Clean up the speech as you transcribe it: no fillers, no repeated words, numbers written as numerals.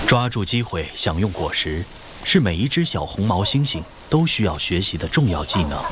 抓住机会享用果实，是每一只小红毛猩猩都需要学习的重要技能。